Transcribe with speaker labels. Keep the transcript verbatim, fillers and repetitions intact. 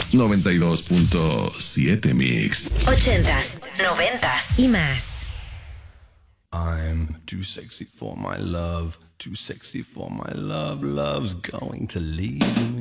Speaker 1: noventa y dos punto siete Mix.
Speaker 2: Ochentas, noventas y más.
Speaker 3: I'm too sexy for my love, too sexy for my love, love's going to leave me.